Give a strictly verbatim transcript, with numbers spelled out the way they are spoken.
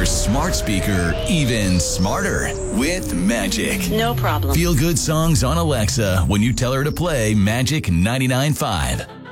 your smart speaker even smarter with Magic. No problem. Feel good songs on Alexa when you tell her to play Magic ninety-nine point five.